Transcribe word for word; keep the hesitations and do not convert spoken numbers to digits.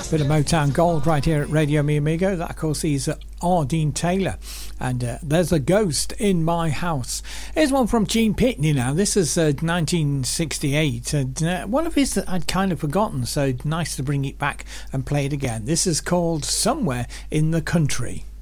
Bit of Motown Gold right here at Radio Mi Amigo. That, of course, is uh, R. Dean Taylor. And uh, There's a Ghost in My House. Here's one from Gene Pitney now. This is uh, nineteen sixty-eight. And, uh, one of his that I'd kind of forgotten, so nice to bring it back and play it again. This is called Somewhere in the Country.